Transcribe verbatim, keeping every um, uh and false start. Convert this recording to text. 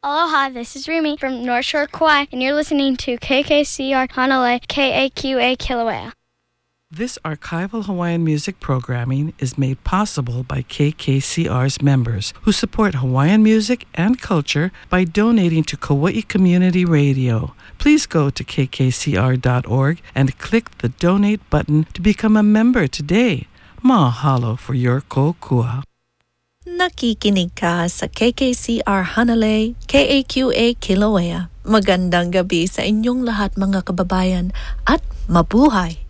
Aloha, this is Rumi from North Shore Kauai, and you're listening to K K C R Hanalei, K A Q A Kilauea. This archival Hawaiian music programming is made possible by K K C R's members who support Hawaiian music and culture by donating to Kauai Community Radio. Please go to k k c r dot org and click the donate button to become a member today. Mahalo for your kokua. Nakikinig ka sa K K C R Hanalei, K A Q A Kilauea. Magandang gabi sa inyong lahat mga kababayan at mabuhay!